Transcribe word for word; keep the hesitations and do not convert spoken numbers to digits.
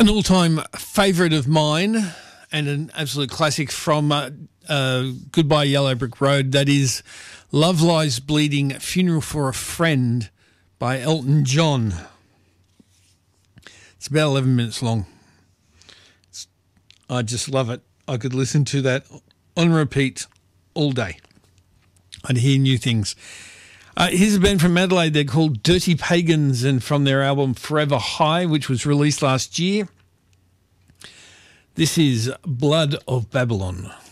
an all-time favourite of mine and an absolute classic from uh, uh, Goodbye Yellow Brick Road. That is Love Lies Bleeding, Funeral for a Friend by Elton John. It's about eleven minutes long. It's, I just love it. I could listen to that on repeat all day. I'd hear new things. Uh, here's a band from Adelaide. They're called Dirty Pagans, and from their album Forever High, which was released last year, this is Blood of Babylon.